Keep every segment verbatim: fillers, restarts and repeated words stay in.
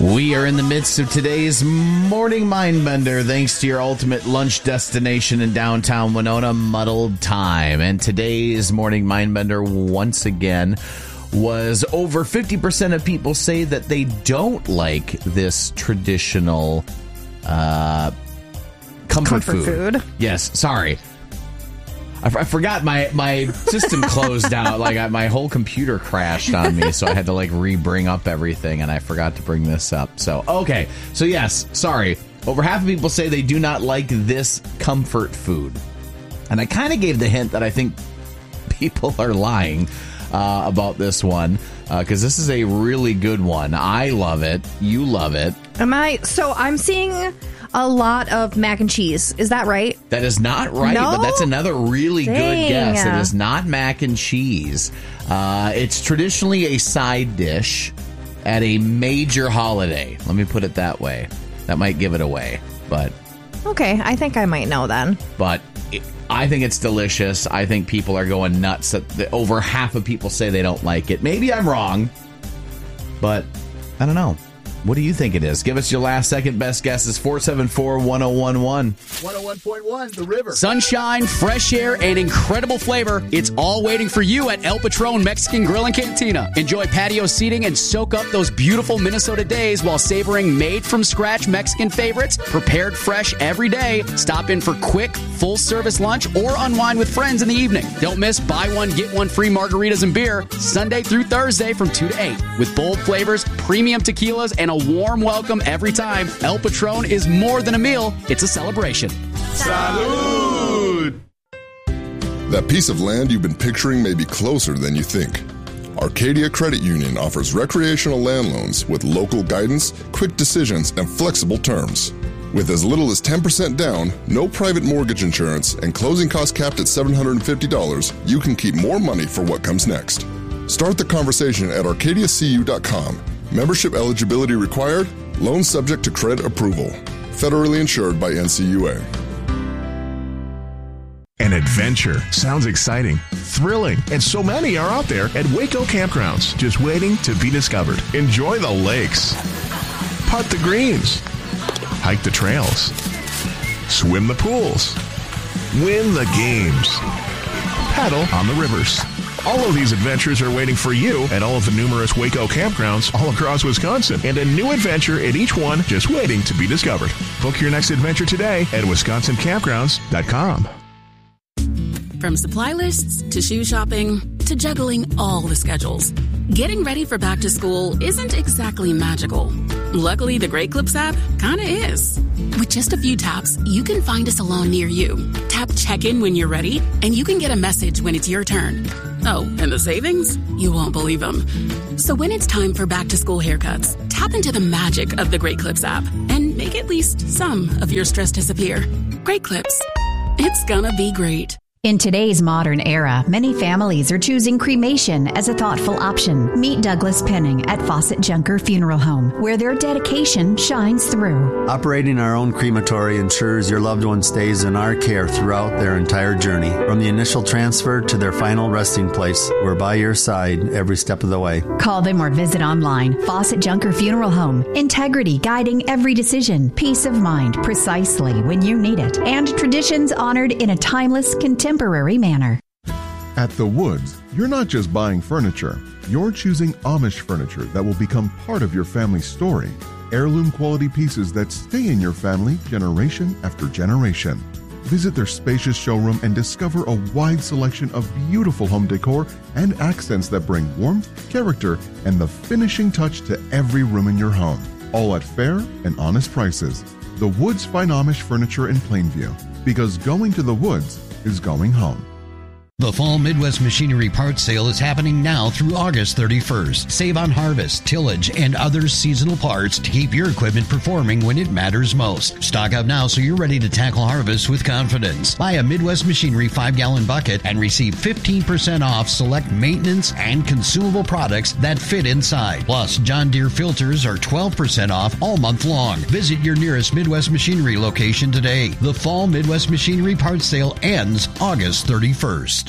We are in the midst of today's Morning Mindbender, thanks to your ultimate lunch destination in downtown Winona, Muddled Time. And today's Morning Mindbender, once again, was over fifty percent of people say that they don't like this traditional uh, comfort, comfort food. food. Yes, sorry. I, f- I forgot my, my system closed out. Like I, my whole computer crashed on me, so I had to like re-bring up everything, and I forgot to bring this up. So, okay. So, yes, sorry. Over half of people say they do not like this comfort food. And I kind of gave the hint that I think people are lying uh, about this one, because uh, this is a really good one. I love it. You love it. Am I? So I'm seeing a lot of mac and cheese. Is that right? That is not right, no? but that's another really Dang. good guess. It is not mac and cheese. Uh, it's traditionally a side dish at a major holiday. Let me put it that way. That might give it away, but... Okay, I think I might know then. But it, I think it's delicious. I think people are going nuts. That the, over half of people say they don't like it. Maybe I'm wrong, but I don't know. What do you think it is? Give us your last second best guesses. four seven four, one oh one one. one oh one point one, The River. Sunshine, fresh air, and incredible flavor. It's all waiting for you at El Patron Mexican Grill and Cantina. Enjoy patio seating and soak up those beautiful Minnesota days while savoring made-from-scratch Mexican favorites, prepared fresh every day. Stop in for quick, full-service lunch or unwind with friends in the evening. Don't miss buy one, get one free margaritas and beer Sunday through Thursday from two to eight. With bold flavors, premium tequilas, and a warm welcome every time. El Patron is more than a meal, it's a celebration. Salud! That piece of land you've been picturing may be closer than you think. Arcadia Credit Union offers recreational land loans with local guidance, quick decisions, and flexible terms. With as little as ten percent down, no private mortgage insurance, and closing costs capped at seven hundred fifty dollars, you can keep more money for what comes next. Start the conversation at arcadia c u dot com. Membership eligibility required. Loan subject to credit approval. Federally insured by N C U A. An adventure sounds exciting, thrilling, and so many are out there at Waco Campgrounds, just waiting to be discovered. Enjoy the lakes, putt the greens, hike the trails, swim the pools, win the games, paddle on the rivers. All of these adventures are waiting for you at all of the numerous Waco campgrounds all across Wisconsin, and a new adventure at each one just waiting to be discovered. Book your next adventure today at wisconsin campgrounds dot com. From supply lists to shoe shopping to juggling all the schedules, getting ready for back to school isn't exactly magical. Luckily, the Great Clips app kinda is. With just a few taps, you can find a salon near you. Tap check-in when you're ready, and you can get a message when it's your turn. Oh, and the savings? You won't believe them. So when it's time for back-to-school haircuts, tap into the magic of the Great Clips app and make at least some of your stress disappear. Great Clips. It's gonna be great. In today's modern era, many families are choosing cremation as a thoughtful option. Meet Douglas Penning at Fawcett Junker Funeral Home, where their dedication shines through. Operating our own crematory ensures your loved one stays in our care throughout their entire journey. From the initial transfer to their final resting place, we're by your side every step of the way. Call them or visit online. Fawcett Junker Funeral Home. Integrity guiding every decision. Peace of mind precisely when you need it. And traditions honored in a timeless, contemporary Temporary manner. At The Woods, you're not just buying furniture. You're choosing Amish furniture that will become part of your family's story. Heirloom quality pieces that stay in your family generation after generation. Visit their spacious showroom and discover a wide selection of beautiful home decor and accents that bring warmth, character, and the finishing touch to every room in your home. All at fair and honest prices. The Woods Fine Amish Furniture in Plainview. Because going to The Woods is going home. The Fall Midwest Machinery Parts Sale is happening now through August thirty-first. Save on harvest, tillage, and other seasonal parts to keep your equipment performing when it matters most. Stock up now so you're ready to tackle harvest with confidence. Buy a Midwest Machinery five gallon bucket and receive fifteen percent off select maintenance and consumable products that fit inside. Plus, John Deere filters are twelve percent off all month long. Visit your nearest Midwest Machinery location today. The Fall Midwest Machinery Parts Sale ends August thirty-first.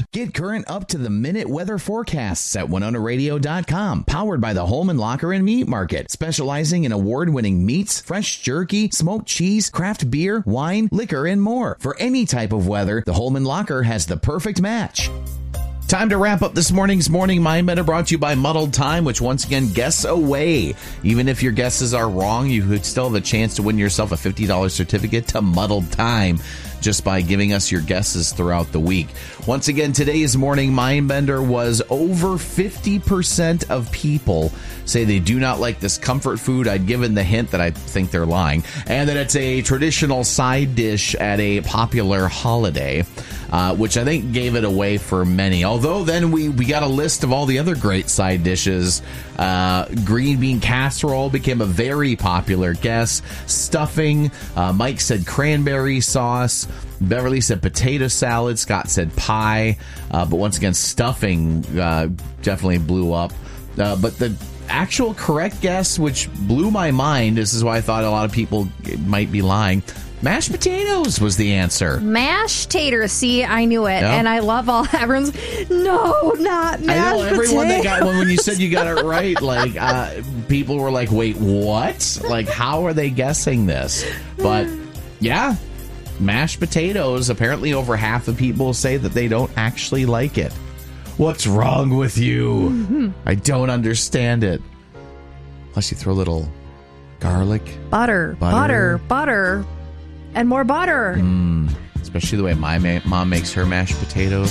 Get current up-to-the-minute weather forecasts at winona radio dot com. Powered by the Holman Locker and Meat Market, specializing in award-winning meats, fresh jerky, smoked cheese, craft beer, wine, liquor, and more. For any type of weather, the Holman Locker has the perfect match. Time to wrap up this morning's Morning Mindbender, brought to you by Muddled Time, which once again, guess away. Even if your guesses are wrong, you could still have a chance to win yourself a fifty dollars certificate to Muddled Time just by giving us your guesses throughout the week. Once again, today's Morning Mindbender was over fifty percent of people say they do not like this comfort food. I'd given the hint that I think they're lying, and that it's a traditional side dish at a popular holiday, uh, which I think gave it away for many. Although then we, we got a list of all the other great side dishes. Uh, green bean casserole became a very popular guess. Stuffing. Uh, Mike said cranberry sauce. Beverly said potato salad. Scott said pie. Uh, but once again, stuffing uh, definitely blew up. Uh, but the actual correct guess, which blew my mind, this is why I thought a lot of people might be lying, mashed potatoes was the answer. Mashed taters. See, I knew it. Yep. And I love all everyone's, no, not mashed I know everyone potatoes. that got when, when you said you got it right, like uh, people were like, wait, what? Like, how are they guessing this? But yeah, mashed potatoes, apparently over half of people say that they don't actually like it. What's wrong with you? Mm-hmm. I don't understand it. Plus you throw a little garlic. Butter, butter, butter, butter and more butter. Mm, especially the way my ma- mom makes her mashed potatoes.